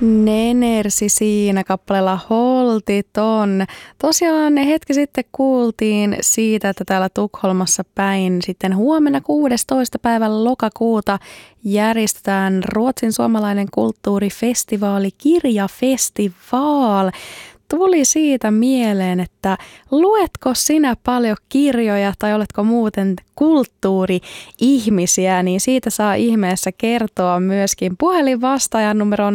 Nenersi siinä kappaleella Holtiton. Tosiaan hetki sitten kuultiin siitä, että täällä Tukholmassa päin sitten huomenna 16. päivän lokakuuta järjestetään Ruotsin suomalainen kulttuurifestivaali Kirjafestival. Tuli siitä mieleen, että luetko sinä paljon kirjoja tai oletko muuten kulttuuri-ihmisiä, niin siitä saa ihmeessä kertoa myöskin puhelinvastaajan numero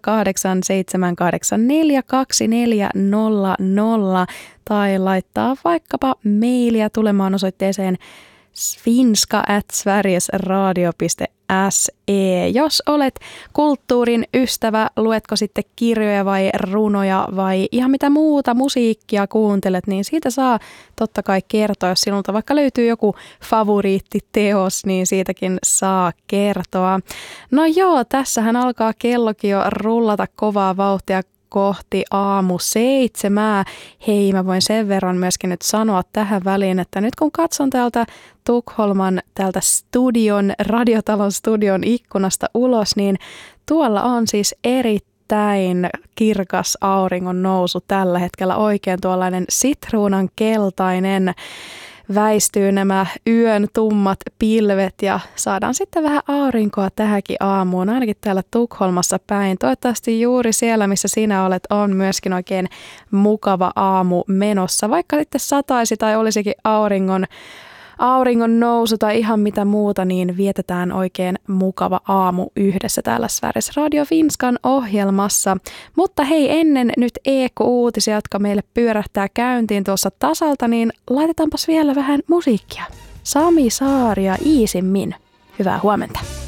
0878842400 tai laittaa vaikkapa mailia tulemaan osoitteeseen sfinska@sverigesradio.se. Jos olet kulttuurin ystävä, luetko sitten kirjoja vai runoja vai ihan mitä muuta musiikkia kuuntelet, niin siitä saa totta kai kertoa. Jos sinulta vaikka löytyy joku favoriittiteos, niin siitäkin saa kertoa. No joo, tässähän alkaa kellokin jo rullata kovaa vauhtia kohti 6:07. Hei, mä voin sen verran myöskin nyt sanoa tähän väliin, että nyt kun katson täältä Tukholman, täältä radiotalon studion ikkunasta ulos, niin tuolla on siis erittäin kirkas auringon nousu tällä hetkellä, oikein tuollainen sitruunan keltainen. Väistyy nämä yön tummat pilvet ja saadaan sitten vähän aurinkoa tähänkin aamuun, ainakin täällä Tukholmassa päin. Toivottavasti juuri siellä, missä sinä olet, on myöskin oikein mukava aamu menossa. Vaikka sitten sataisi tai olisikin auringon nousu tai ihan mitä muuta, niin vietetään oikein mukava aamu yhdessä täällä Sveriges Radio Finskan ohjelmassa. Mutta hei, ennen nyt EK-uutisia, jotka meille pyörähtää käyntiin tuossa tasalta, niin laitetaanpas vielä vähän musiikkia. Sami Saari ja Iisimmin. Hyvää huomenta.